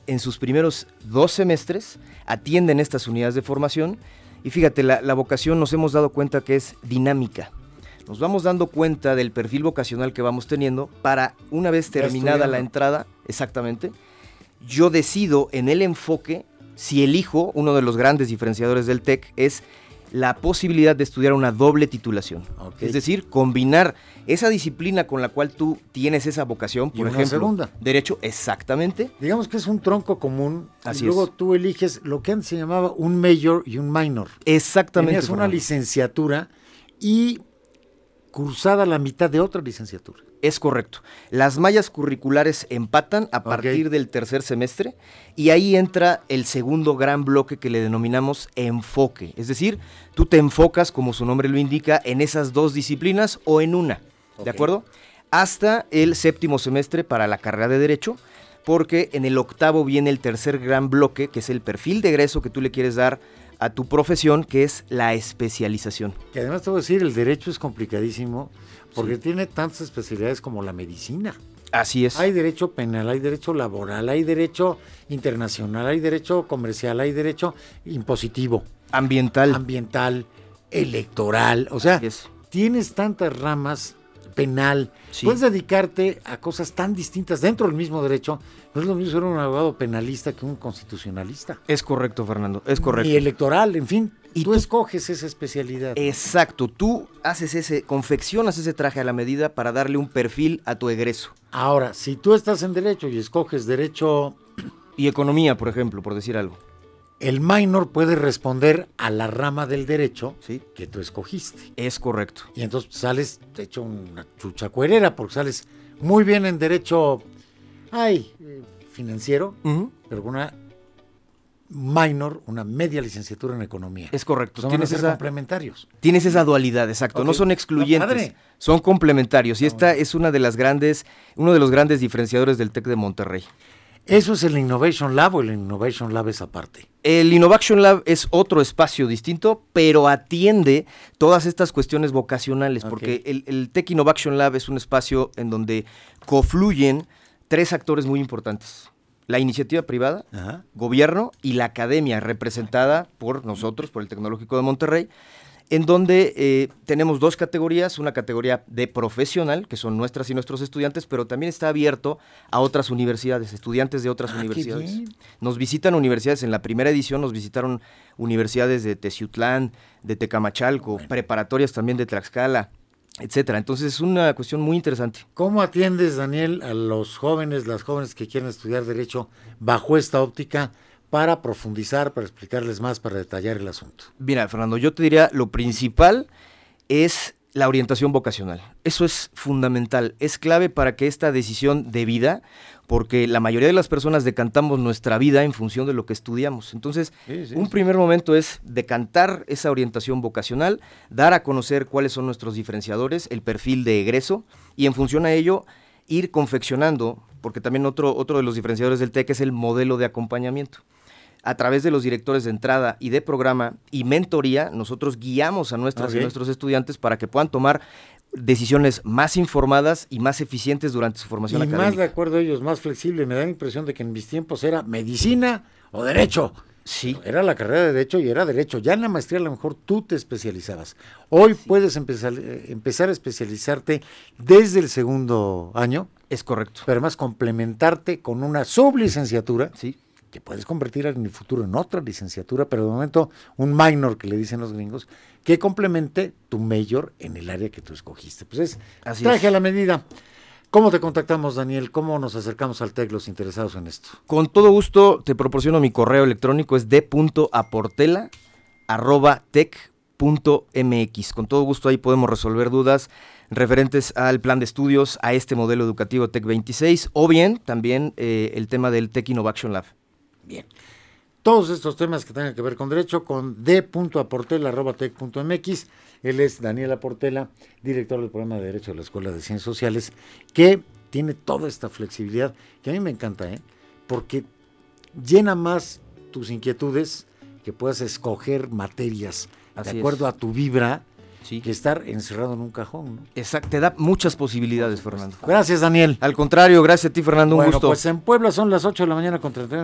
en sus primeros 2 semestres atienden estas unidades de formación y fíjate, la vocación nos hemos dado cuenta que es dinámica. Nos vamos dando cuenta del perfil vocacional que vamos teniendo para, una vez terminada la entrada, exactamente, yo decido en el enfoque, si elijo, uno de los grandes diferenciadores del TEC es la posibilidad de estudiar una doble titulación. Okay. Es decir, combinar esa disciplina con la cual tú tienes esa vocación, por ejemplo, segunda. Derecho, exactamente. Digamos que es un tronco común. Así y luego es. Tú eliges lo que antes se llamaba un major y un minor. Exactamente. Tenías una licenciatura y cursada la mitad de otra licenciatura. Es correcto. Las mallas curriculares empatan a partir del tercer semestre y ahí entra el segundo gran bloque que le denominamos enfoque. Es decir, tú te enfocas, como su nombre lo indica, en esas 2 disciplinas o en una, ¿de acuerdo? Hasta el 7º semestre para la carrera de Derecho, porque en el 8º viene el tercer gran bloque, que es el perfil de egreso que tú le quieres dar a tu profesión, que es la especialización. Que además te voy a decir, el derecho es complicadísimo porque tiene tantas especialidades como la medicina. Así es. Hay derecho penal, hay derecho laboral, hay derecho internacional, hay derecho comercial, hay derecho impositivo. Ambiental, electoral. O sea, tienes tantas ramas, penal. Sí. Puedes dedicarte a cosas tan distintas dentro del mismo derecho. No es lo mismo ser un abogado penalista que un constitucionalista. Es correcto, Fernando, es correcto. Y electoral, en fin. Y tú escoges esa especialidad. Exacto, tú confeccionas ese traje a la medida para darle un perfil a tu egreso. Ahora, si tú estás en Derecho y escoges Derecho... Y Economía, por ejemplo, por decir algo. El minor puede responder a la rama del derecho que tú escogiste. Es correcto. Y entonces sales, de hecho, una chuchacuerera, porque sales muy bien en Derecho financiero, pero con una minor, una media licenciatura en Economía. Es correcto. Son complementarios. Tienes esa dualidad, exacto. No son excluyentes, son complementarios. Y esta es uno de los grandes diferenciadores del TEC de Monterrey. ¿Eso es el Innovation Lab o el Innovation Lab es aparte? El Innovation Lab es otro espacio distinto, pero atiende todas estas cuestiones vocacionales, porque el Tech Innovation Lab es un espacio en donde confluyen 3 actores muy importantes. La iniciativa privada, gobierno y la academia, representada por nosotros, por el Tecnológico de Monterrey, en donde tenemos 2 categorías, una categoría de profesional, que son nuestras y nuestros estudiantes, pero también está abierto a otras universidades, estudiantes de otras universidades. Nos visitan universidades, en la primera edición nos visitaron universidades de Teciutlán, de Tecamachalco, preparatorias también de Tlaxcala, etcétera. Entonces es una cuestión muy interesante. ¿Cómo atiendes, Daniel, a los jóvenes, las jóvenes que quieren estudiar Derecho bajo esta óptica, para profundizar, para explicarles más, para detallar el asunto? Mira, Fernando, yo te diría, lo principal es la orientación vocacional. Eso es fundamental, es clave para que esta decisión de vida, porque la mayoría de las personas decantamos nuestra vida en función de lo que estudiamos. Entonces, un primer momento es decantar esa orientación vocacional, dar a conocer cuáles son nuestros diferenciadores, el perfil de egreso, y en función a ello, ir confeccionando, porque también otro de los diferenciadores del TEC es el modelo de acompañamiento. A través de los directores de entrada y de programa y mentoría, nosotros guiamos a nuestras y nuestros estudiantes para que puedan tomar decisiones más informadas y más eficientes durante su formación académica. Y más de acuerdo a ellos, más flexible. Me da la impresión de que en mis tiempos era medicina o derecho. Sí. Era la carrera de derecho y era derecho. Ya en la maestría a lo mejor tú te especializabas. Hoy puedes empezar a especializarte desde el segundo año. Es correcto. Pero además complementarte con una sublicenciatura. Sí. Que puedes convertir en el futuro en otra licenciatura, pero de momento un minor, que le dicen los gringos, que complemente tu major en el área que tú escogiste. Pues es traje a la medida. ¿Cómo te contactamos, Daniel? ¿Cómo nos acercamos al TEC los interesados en esto? Con todo gusto te proporciono mi correo electrónico, es d.aportela@tec.mx. Con todo gusto ahí podemos resolver dudas referentes al plan de estudios, a este modelo educativo TEC 26, o bien también el tema del Tech Innovation Lab. Bien. Todos estos temas que tengan que ver con derecho, con d.aportela@tec.mx. Él es Daniel Aportela, director del programa de Derecho de la Escuela de Ciencias Sociales, que tiene toda esta flexibilidad, que a mí me encanta, porque llena más tus inquietudes, que puedas escoger materias de acuerdo a tu vibra, que estar encerrado en un cajón, ¿no? Exacto, te da muchas posibilidades, Fernando. Gracias, Daniel. Al contrario, gracias a ti, Fernando, un gusto. Pues en Puebla son las 8 de la mañana con 31